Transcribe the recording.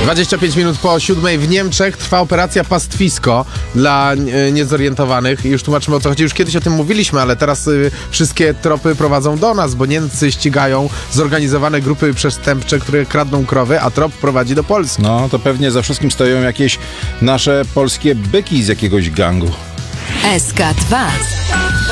25 minut po 7 w Niemczech trwa operacja Pastwisko dla niezorientowanych. Już tłumaczymy, o co chodzi. Już kiedyś o tym mówiliśmy, ale teraz wszystkie tropy prowadzą do nas, bo Niemcy ścigają zorganizowane grupy przestępcze, które kradną krowy, a trop prowadzi do Polski. No, to pewnie za wszystkim stoją jakieś nasze polskie byki z jakiegoś gangu. SK2